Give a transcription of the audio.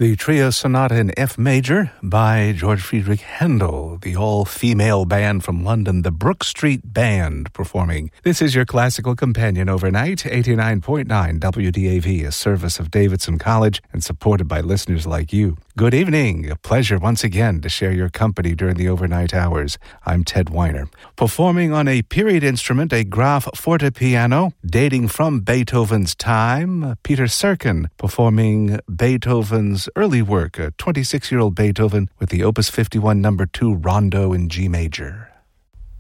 The Trio Sonata in F Major by George Friedrich Handel, the all-female band from London, the Brook Street Band, performing. This is your classical companion overnight, 89.9 WDAV, a service of Davidson College and supported by listeners like you. Good evening. A pleasure once again to share your company during the overnight hours. I'm Ted Weiner. Performing on a period instrument, a Graf fortepiano, dating from Beethoven's time, Peter Serkin performing Beethoven's early work, a 26-year-old Beethoven with the Opus 51 No. 2 Rondo in G major.